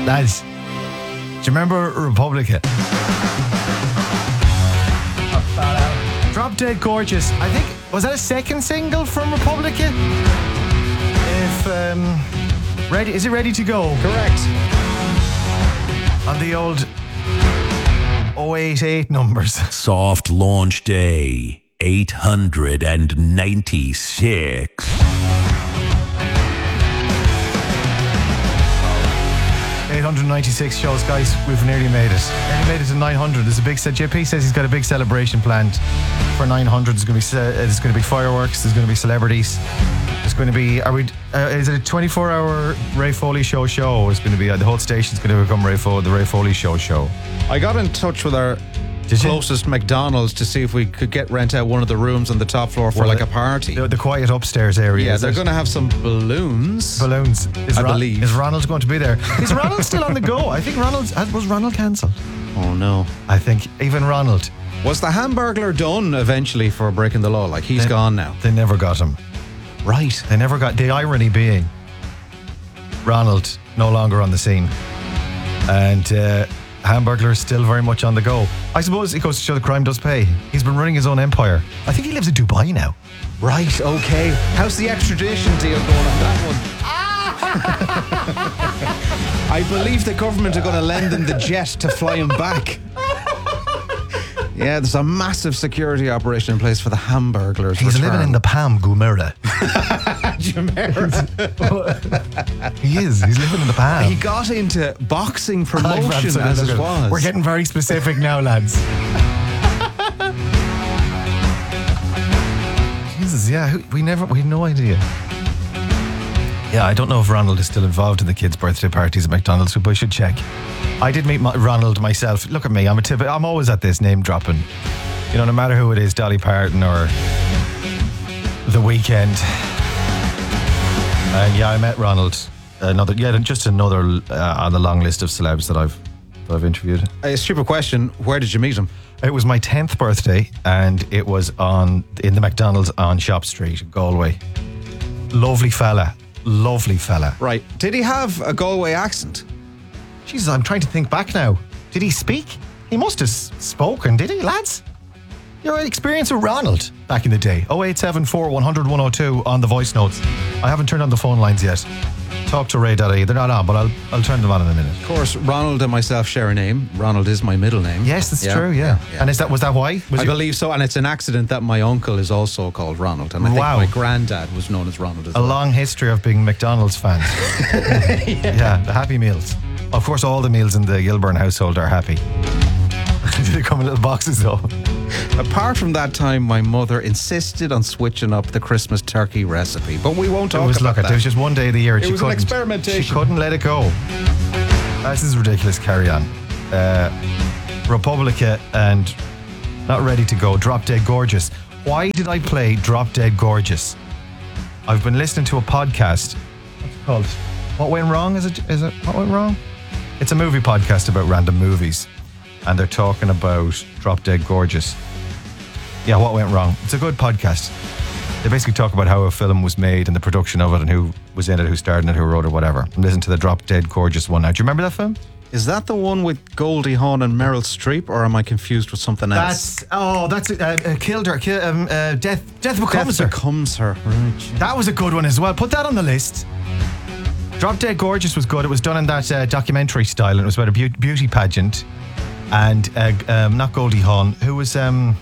Lads, do you remember Republica? Drop Dead Gorgeous. I think, was that a second single from Republica? Is it ready to go? Correct. On the old 088 numbers. Soft launch day 896. 896 shows, guys. We've nearly made it. Nearly made it to 900. There's a big set. JP says he's got a big celebration planned for 900. There's going to be fireworks. There's going to be celebrities. There's going to be. Is it a 24-hour Ray Foley show? It's going to be the whole station's going to become the Ray Foley show. I got in touch with our closest McDonald's to see if we could rent out one of the rooms on the top floor for a party. The quiet upstairs area. Yeah, they're going to have some balloons. I believe. Is Ronald going to be there? Is Ronald still on the go? I think was Ronald cancelled? Oh no. I think even Ronald. Was the Hamburglar done eventually for breaking the law? Like he's gone now. They never got him. Right. They never got. The irony being, Ronald no longer on the scene, and Hamburglar is still very much on the go. I suppose it goes to show the crime does pay. He's been running his own empire. I think he lives in Dubai now. Right, okay. How's the extradition deal going on that one? I believe the government are going to lend him the jet to fly him back. Yeah, there's a massive security operation in place for the Hamburglars. He's living in the Palm Jumeirah. Jumeirah. He is. He's living in the Palm. He got into boxing promotion as it was. We're getting very specific now, lads. Jesus, yeah. We had no idea. Yeah, I don't know if Ronald is still involved in the kids' birthday parties at McDonald's, but I should check. I did meet Ronald myself. Look at me, I'm always at this name dropping. You know, no matter who it is, Dolly Parton or The Weeknd. And yeah, I met Ronald. Just another on the long list of celebs that I've interviewed. A stupid question. Where did you meet him? It was my 10th birthday, and it was in the McDonald's on Shop Street, Galway. Lovely fella. Right. Did he have a Galway accent? Jesus, I'm trying to think back now. Did he speak? He must have spoken, did he, lads? Your experience with Ronald back in the day. 0874 100 102 on the voice notes. I haven't turned on the phone lines yet. Talk to Ray.ie. They're not on, but I'll turn them on in a minute. Of course, Ronald and myself share a name. Ronald is my middle name. Yes, that's true, yeah. And was that why? I believe so, and it's an accident that my uncle is also called Ronald, and I think my granddad was known as Ronald as well. A long history of being McDonald's fans. Yeah, the Happy Meals. Of course, all the meals in the Gilburn household are happy. They come in little boxes, though. Apart from that time, my mother insisted on switching up the Christmas turkey recipe, but we won't talk about that. There was just one day of the year it was an experimentation. She couldn't let it go. This is ridiculous. Carry on. Republica and Not Ready to Go. Drop Dead Gorgeous. Why did I play Drop Dead Gorgeous? I've been listening to a podcast. What's it called? What Went Wrong? Is it What Went Wrong? It's a movie podcast about random movies. And they're talking about Drop Dead Gorgeous. Yeah, What Went Wrong? It's a good podcast. They basically talk about how a film was made and the production of it and who was in it, who starred in it, who wrote it, whatever. And listen to the Drop Dead Gorgeous one now. Do you remember that film? Is that the one with Goldie Hawn and Meryl Streep, or am I confused with something else? Killed Her. Death Becomes Her. Death Becomes Her. Right. That was a good one as well. Put that on the list. Drop Dead Gorgeous was good. It was done in that documentary style, and it was about a beauty pageant. And not Goldie Hawn, who was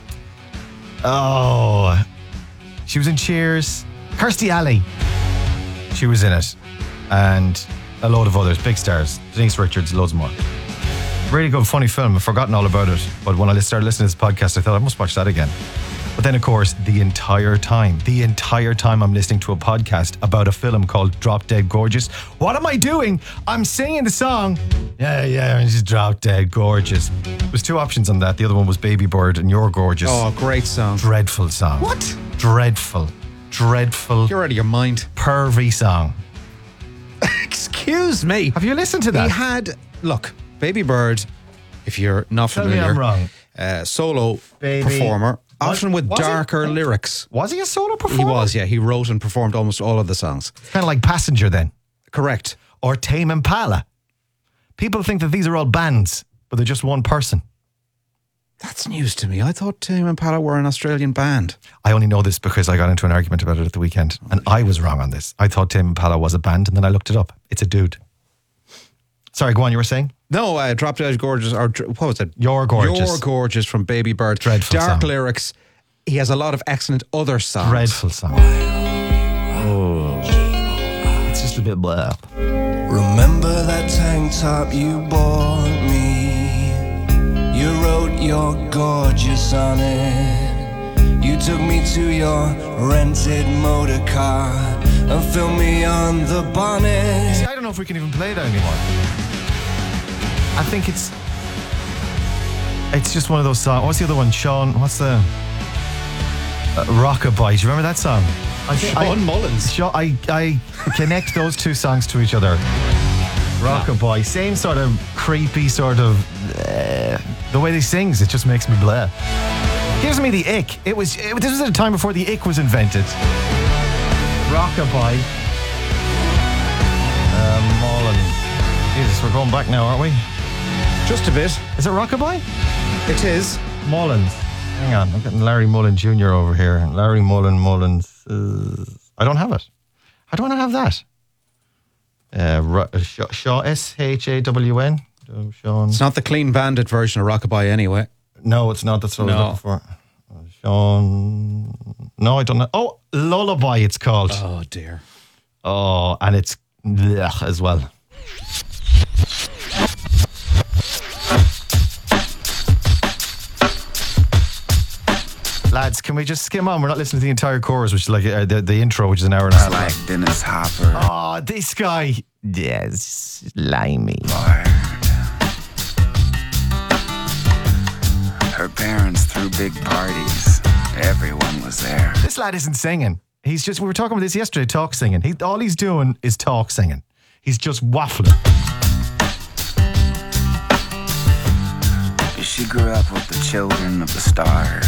she was in Cheers. Kirstie Alley, she was in it, and a load of others, big stars. Denise Richards, loads more. Really good, funny film. I've forgotten all about it, but when I started listening to this podcast, I thought I must watch that again. But then, of course, the entire time I'm listening to a podcast about a film called Drop Dead Gorgeous. What am I doing? I'm singing the song. Yeah, it's Drop Dead Gorgeous. There was two options on that. The other one was Baby Bird and You're Gorgeous. Oh, great song. Dreadful song. What? Dreadful. You're out of your mind. Pervy song. Excuse me. Have you listened to that? Look, Baby Bird, if you're not familiar. Tell me I'm wrong. Solo performer. Often with darker lyrics. Was he a solo performer? He was, yeah. He wrote and performed almost all of the songs. Kind of like Passenger then. Correct. Or Tame Impala. People think that these are all bands, but they're just one person. That's news to me. I thought Tame Impala were an Australian band. I only know this because I got into an argument about it at the weekend, and I was wrong on this. I thought Tame Impala was a band, and then I looked it up. It's a dude. Sorry, go on, you were saying? No, Drop Dead Gorgeous, or what was it? You're Gorgeous. You're Gorgeous from Baby Bird. Dreadful Dark song. lyrics. He has a lot of excellent other songs. Dreadful song. Oh. It's just a bit blah. Remember that tank top you bought me? You wrote you're gorgeous on it. You took me to your rented motor car and filmed me on the bonnet. See, I don't know if we can even play that anymore. I think it's just one of those songs. What's the other one? Sean, what's the... Rockabye. Do you remember that song? Sean Mullins. I connect those two songs to each other. Rockabye. Same sort of creepy sort of... the way he sings, it just makes me blah. Gives me the ick. This was at a time before the ick was invented. Rockabye. Mullen. Jesus, we're going back now, aren't we? Just a bit. Is it Rockabye? It is. Mullins. Hang on, I'm getting Larry Mullen Jr. over here. Larry Mullins. I don't have it. How do I not have that? Shaw, S-H-A-W-N. Sean. It's not the Clean Bandit version of Rockabye anyway. No, it's not. That's what I was looking for. Sean. No, I don't know. Oh, Lullaby it's called. Oh, dear. Oh, and it's blech as well. Lads, can we just skim on? We're not listening to the entire chorus, which is like the intro, which is an hour and a half. Like Dennis Hopper. Oh, this guy. Yes, limey. Her parents threw big parties. Everyone was there. This lad isn't singing. We were talking about this yesterday, talk singing. All he's doing is talk singing. He's just waffling. She grew up with the children of the stars.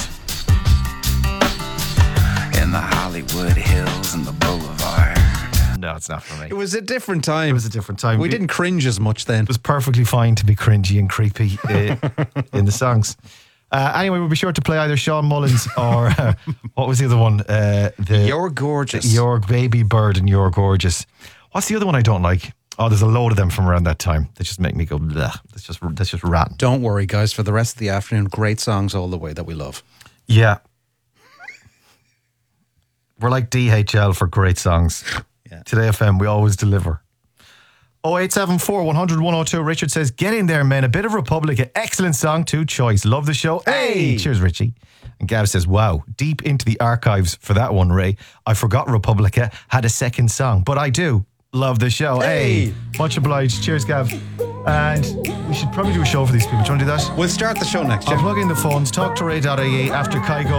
In the Hollywood Hills and the Boulevard. No, it's not for me. It was a different time. It was a different time. We didn't cringe as much then. It was perfectly fine to be cringy and creepy in the songs. Anyway, we'll be sure to play either Sean Mullins or what was the other one? You're Gorgeous. Your Baby Bird and You're Gorgeous. What's the other one I don't like? Oh, there's a load of them from around that time. They just make me go, bleh. That's just rotten. Don't worry, guys. For the rest of the afternoon, great songs all the way that we love. Yeah. We're like DHL for great songs. Yeah. Today FM, we always deliver. 0874 100 102. Richard says, get in there, men. A bit of Republica. Excellent song, to choice. Love the show. Hey! Cheers, Richie. And Gav says, wow, deep into the archives for that one, Ray. I forgot Republica had a second song, but I do love the show. Hey! Much obliged. Cheers, Gav. And we should probably do a show for these people. Do you want to do that? We'll start the show next I'll year. plug in the phones, talk to Ray.ie after Kygo